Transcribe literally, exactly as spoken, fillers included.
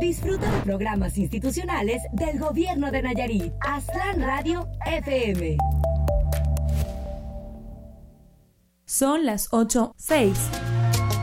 Disfruta de programas institucionales del Gobierno de Nayarit. Aztlán Radio F M. Son las ocho seis.